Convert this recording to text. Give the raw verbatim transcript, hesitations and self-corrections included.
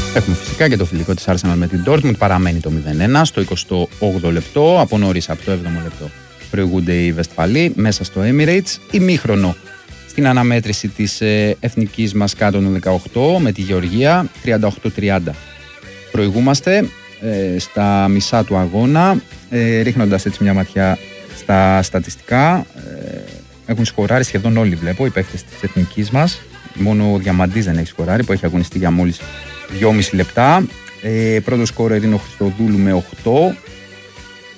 Έχουμε φυσικά και το φιλικό της Arsenal με την Dortmund, παραμένει το μηδέν ένα στο εικοστό όγδοο λεπτό, από νωρίς από το έβδομο λεπτό προηγούνται οι Βεσφαλοί μέσα στο Emirates, ημίχρονο στην αναμέτρηση της ε, εθνικής μας κάτω των δεκαοκτώ με τη Γεωργία, τριάντα οκτώ τριάντα. Προηγούμαστε ε, στα μισά του αγώνα, ε, ρίχνοντας έτσι μια ματιά στα στατιστικά, ε, έχουν σκοράρει σχεδόν όλοι, βλέπω, οι παίκτες της εθνικής μας. Μόνο ο Διαμαντής δεν έχει σκοράρει, που έχει αγωνιστεί για μόλις δυόμιση λεπτά. Ε, πρώτο σκόρερ είναι ο Χριστοδούλου με οκτώ.